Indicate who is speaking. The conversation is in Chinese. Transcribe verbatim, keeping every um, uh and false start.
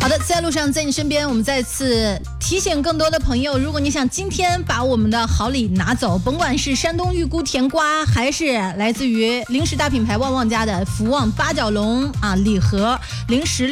Speaker 1: 好的，在路上，在你身边，我们再次提醒更多的朋友，如果你想今天把我们的好礼拿走，甭管是山东预估甜瓜，还是来自于零食大品牌旺旺家的福旺八角龙啊礼盒零食。